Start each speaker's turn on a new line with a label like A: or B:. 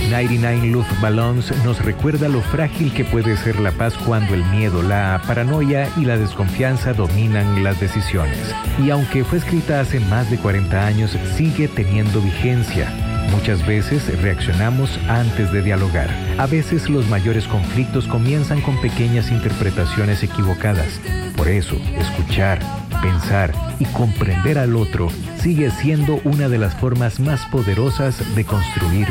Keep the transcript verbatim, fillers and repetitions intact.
A: noventa y nueve Luftballons nos recuerda lo frágil que puede ser la paz cuando el miedo, la paranoia y la desconfianza dominan las decisiones. Y aunque fue escrita hace más de cuarenta años, sigue teniendo vigencia. Muchas veces reaccionamos antes de dialogar. A veces los mayores conflictos comienzan con pequeñas interpretaciones equivocadas. Por eso, escuchar, pensar y comprender al otro sigue siendo una de las formas más poderosas de construir